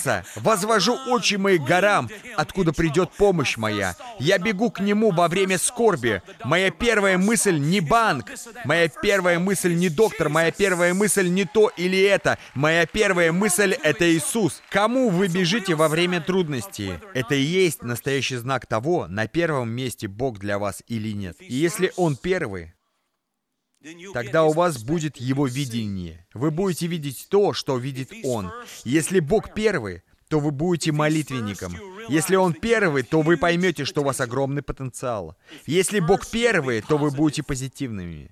молиться, возвожу очи мои к горам, откуда придет помощь моя. Я бегу к Нему во время скорби. Моя первая мысль не банк, моя первая мысль не доктор, моя первая мысль не то или это. Моя первая мысль — это Иисус. Кому вы бежите во время трудностей? Это и есть настоящий знак того, на первом месте Бог для вас или нет. И если Он первый, тогда у вас будет Его видение. Вы будете видеть то, что видит Он. Если Бог первый, то вы будете молитвенником. Если Он первый, то вы поймете, что у вас огромный потенциал. Если Бог первый, то вы будете позитивными.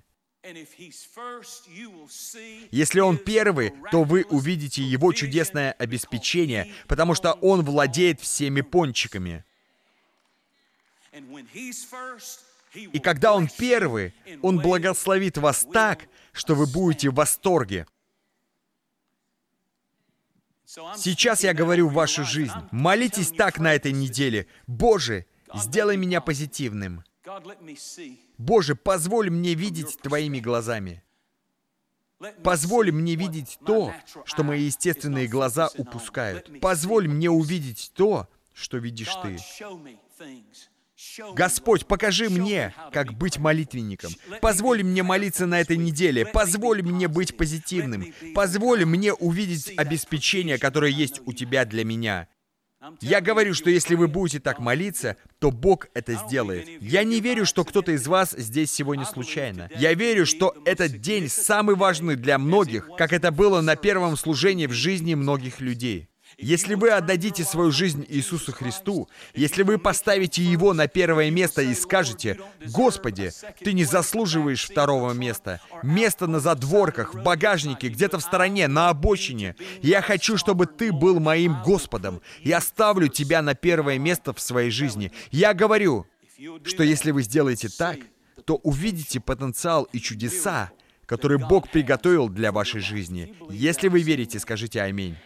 Если Он первый, то вы увидите Его чудесное обеспечение, потому что Он владеет всеми пончиками. И когда Он первый, Он благословит вас так, что вы будете в восторге. Сейчас я говорю в вашу жизнь. Молитесь так на этой неделе. Боже, сделай меня позитивным. Боже, позволь мне видеть Твоими глазами. Позволь мне видеть то, что мои естественные глаза упускают. Позволь мне увидеть то, что видишь Ты. Господь, покажи мне, как быть молитвенником. Позволь мне молиться на этой неделе. Позволь мне быть позитивным. Позволь мне увидеть обеспечение, которое есть у Тебя для меня. Я говорю, что если вы будете так молиться, то Бог это сделает. Я не верю, что кто-то из вас здесь сегодня случайно. Я верю, что этот день самый важный для многих, как это было на первом служении в жизни многих людей. Если вы отдадите свою жизнь Иисусу Христу, если вы поставите Его на первое место и скажете: «Господи, Ты не заслуживаешь второго места, место на задворках, в багажнике, где-то в стороне, на обочине. Я хочу, чтобы Ты был моим Господом. Я ставлю Тебя на первое место в своей жизни». Я говорю, что если вы сделаете так, то увидите потенциал и чудеса, которые Бог приготовил для вашей жизни. Если вы верите, скажите «Аминь».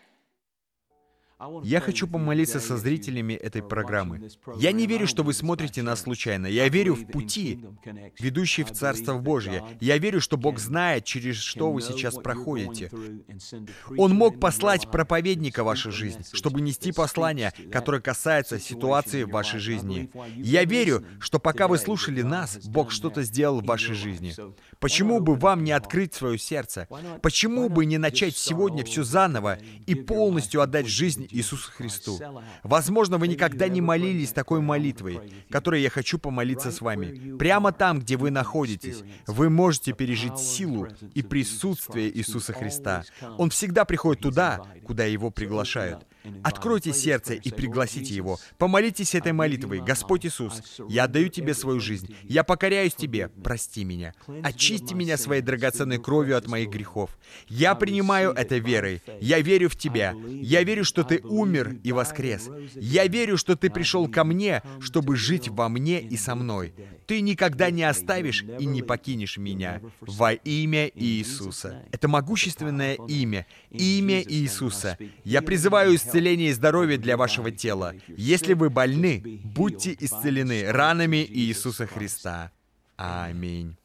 Я хочу помолиться со зрителями этой программы. Я не верю, что вы смотрите нас случайно. Я верю в пути, ведущие в Царство Божье. Я верю, что Бог знает, через что вы сейчас проходите. Он мог послать проповедника в вашу жизнь, чтобы нести послание, которое касается ситуации в вашей жизни. Я верю, что пока вы слушали нас, Бог что-то сделал в вашей жизни. Почему бы вам не открыть свое сердце? Почему бы не начать сегодня все заново и полностью отдать жизнь Иисусу Христу? Возможно, вы никогда не молились такой молитвой, которой я хочу помолиться с вами. Прямо там, где вы находитесь, вы можете пережить силу и присутствие Иисуса Христа. Он всегда приходит туда, куда Его приглашают. Откройте сердце и пригласите Его. Помолитесь этой молитвой. Господь Иисус, я отдаю Тебе свою жизнь. Я покоряюсь Тебе. Прости меня. Очисти меня своей драгоценной кровью от моих грехов. Я принимаю это верой. Я верю в Тебя. Я верю, что Ты умер и воскрес. Я верю, что Ты пришел ко мне, чтобы жить во мне и со мной. Ты никогда не оставишь и не покинешь меня. Во имя Иисуса. Это могущественное имя. Имя Иисуса. Я призываю исцеление и здоровье для вашего тела. Если вы больны, будьте исцелены ранами Иисуса Христа. Аминь.